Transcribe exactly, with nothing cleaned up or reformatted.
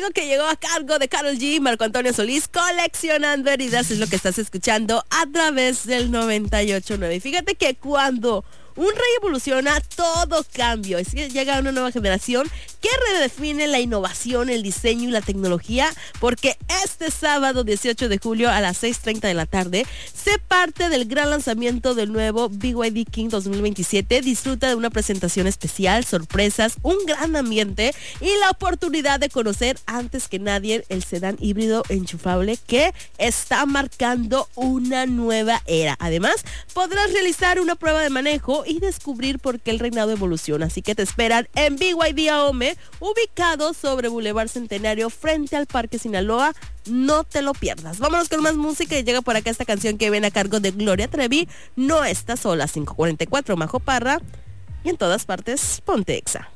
algo que llegó a cargo de Karol G, Marco Antonio Solís, Coleccionando Heridas, es lo que estás escuchando a través del noventa y ocho punto nueve. Fíjate que cuando un rey evoluciona, todo cambia. Es que llega una nueva generación que redefine la innovación, el diseño y la tecnología, porque este sábado dieciocho de julio a las seis treinta de la tarde se parte del gran lanzamiento del nuevo B Y D King dos mil veintisiete. Disfruta de una presentación especial, sorpresas, un gran ambiente y la oportunidad de conocer antes que nadie el sedán híbrido enchufable que está marcando una nueva era. Además, podrás realizar una prueba de manejo y descubrir por qué el reinado evoluciona. Así que te esperan en B Y D Ahome, ubicado sobre Boulevard Centenario frente al Parque Sinaloa. No te lo pierdas. Vámonos con más música y llega por acá esta canción que viene a cargo de Gloria Trevi. No estás sola, cinco cuarenta y cuatro Majo Parra, y en todas partes ponte Exa.